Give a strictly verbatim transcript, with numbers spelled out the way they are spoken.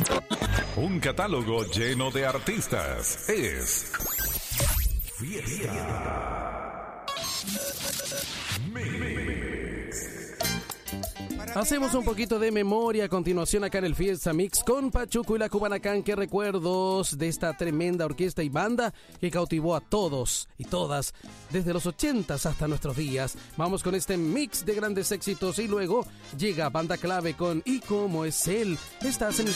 Un catálogo lleno de artistas. Es Fiesta Mix. Hacemos un poquito de memoria a continuación acá en el Fiesta Mix con Pachuco y la Cubanacán. Qué recuerdos de esta tremenda orquesta y banda que cautivó a todos y todas desde los ochentas hasta nuestros días. Vamos con este mix de grandes éxitos y luego llega Banda Clave con Y Como Es Él. Estás en